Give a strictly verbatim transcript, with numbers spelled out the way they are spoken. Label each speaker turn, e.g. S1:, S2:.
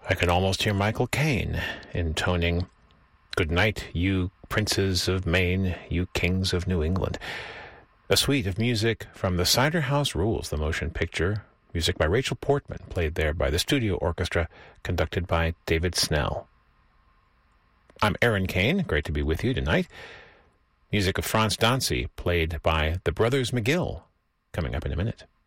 S1: I could almost hear Michael Caine intoning, "Good night, you princes of Maine, you kings of New England." A suite of music from The Cider House Rules, the motion picture. Music by Rachel Portman, played there by the studio orchestra, conducted by David Snell. I'm Aaron Kane. Great to be with you tonight. Music of Franz Dancy, played by the Brothers McGill, coming up in a minute.